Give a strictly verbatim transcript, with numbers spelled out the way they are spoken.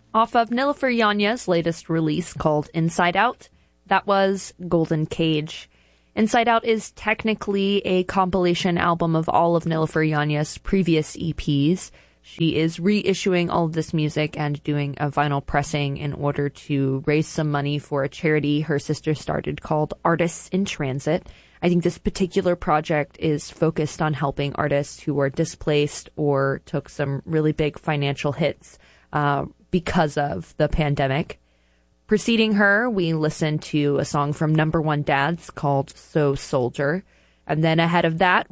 Off of Nilüfer Yanya's latest release called Inside Out, that was Golden Cage. Inside Out is technically a compilation album of all of Nilüfer Yanya's previous E Ps. She is reissuing all of this music and doing a vinyl pressing in order to raise some money for a charity her sister started called Artists in Transit. I think this particular project is focused on helping artists who were displaced or took some really big financial hits uh, because of the pandemic. Preceding her, we listened to a song from Number One Dads called So Soldier. And then ahead of that,